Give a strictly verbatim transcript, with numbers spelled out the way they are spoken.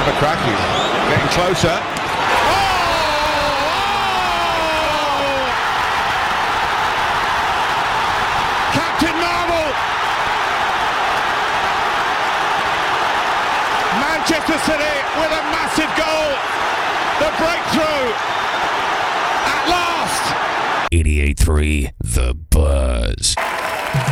have a crack. He's getting closer. Oh! Captain Marvel! Manchester City with a massive goal. The breakthrough at last. eighty-eight three The